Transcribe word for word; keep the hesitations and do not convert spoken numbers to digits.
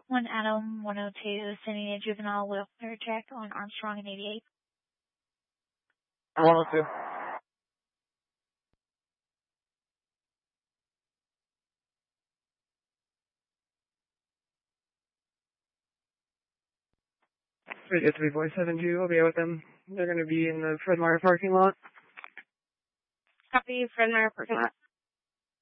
one Adam one oh two, sending a juvenile welfare check on Armstrong and eighty-eight. one oh two. Radio three four seven two, I'll be out with them. They're going to be in the Fred Meyer parking lot. Copy, Fred Meyer parking lot.